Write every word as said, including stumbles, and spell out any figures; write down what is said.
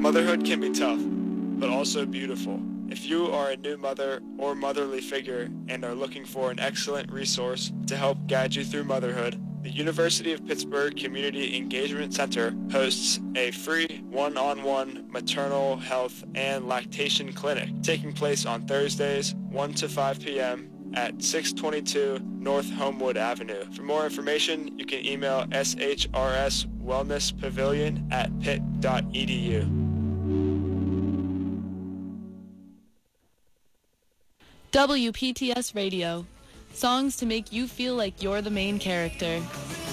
Motherhood can be tough, but also beautiful. If you are a new mother or motherly figure and are looking for an excellent resource to help guide you through motherhood, the University of Pittsburgh Community Engagement Center hosts a free one-on-one maternal health and lactation clinic taking place on Thursdays, one to five p.m. at six twenty-two North Homewood Avenue. For more information, you can email s h r s wellness pavilion at pitt dot e d u. W P T S Radio. Songs to make you feel like you're the main character.